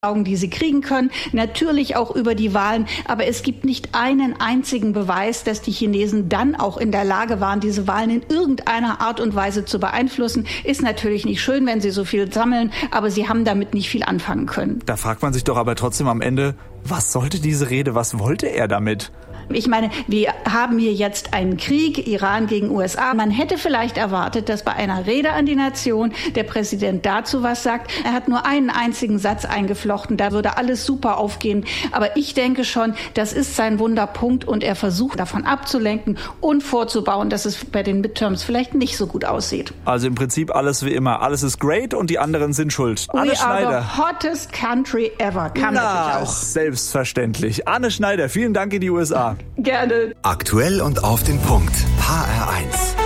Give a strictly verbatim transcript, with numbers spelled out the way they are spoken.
die sie kriegen können, natürlich auch über die Wahlen, aber es gibt nicht einen einzigen Beweis, dass die Chinesen dann auch in der Lage waren, diese Wahlen in irgendeiner Art und Weise zu beeinflussen. Ist natürlich nicht schön, wenn sie so viel sammeln, aber sie haben damit nicht viel anfangen können. Da fragt man sich doch aber trotzdem am Ende, was sollte diese Rede, was wollte er damit? Ich meine, wir haben hier jetzt einen Krieg, Iran gegen U S A. Man hätte vielleicht erwartet, dass bei einer Rede an die Nation der Präsident dazu was sagt. Er hat nur einen einzigen Satz eingeflochten, da würde alles super aufgehen. Aber ich denke schon, das ist sein Wunderpunkt und er versucht davon abzulenken und vorzubauen, dass es bei den Midterms vielleicht nicht so gut aussieht. Also im Prinzip alles wie immer. Alles ist great und die anderen sind schuld. Anne We Schneider. are the hottest country ever. Kann Na, natürlich auch. Selbstverständlich. Anne Schneider, vielen Dank in die U S A. Gerne. Aktuell und auf den Punkt. H R eins.